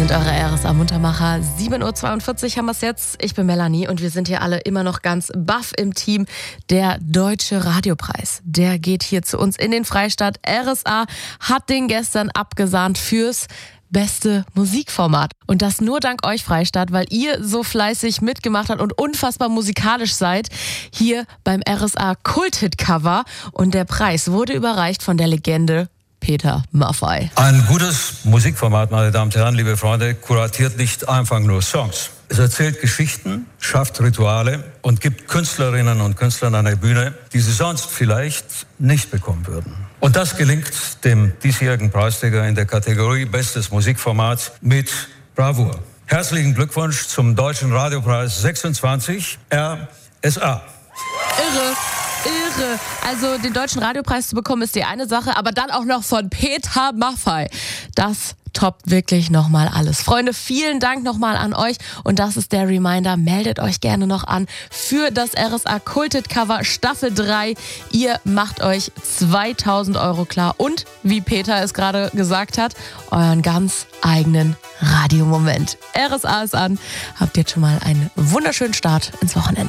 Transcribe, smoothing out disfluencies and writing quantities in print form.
sind eure RSA-Muntermacher. 7.42 Uhr haben wir es jetzt. Ich bin Melanie und wir sind hier alle immer noch ganz baff im Team. Der Deutsche Radiopreis, der geht hier zu uns in den Freistaat. RSA hat den gestern abgesahnt fürs beste Musikformat. Und das nur dank euch, Freistaat, weil ihr so fleißig mitgemacht habt und unfassbar musikalisch seid. Hier beim RSA Kult-Hit-Cover. Und der Preis wurde überreicht von der Legende Peter Maffay. Ein gutes Musikformat, meine Damen und Herren, liebe Freunde, kuratiert nicht einfach nur Songs. Es erzählt Geschichten, schafft Rituale und gibt Künstlerinnen und Künstlern eine Bühne, die sie sonst vielleicht nicht bekommen würden. Und das gelingt dem diesjährigen Preisträger in der Kategorie Bestes Musikformat mit Bravour. Herzlichen Glückwunsch zum Deutschen Radiopreis 26 RSA. Irre. Also den Deutschen Radiopreis zu bekommen ist die eine Sache, aber dann auch noch von Peter Maffay. Das toppt wirklich nochmal alles. Freunde, vielen Dank nochmal an euch und das ist der Reminder. Meldet euch gerne noch an für das RSA Kulted Cover Staffel 3. Ihr macht euch 2.000 € klar und, wie Peter es gerade gesagt hat, euren ganz eigenen Radiomoment. RSA ist an. Habt jetzt schon mal einen wunderschönen Start ins Wochenende.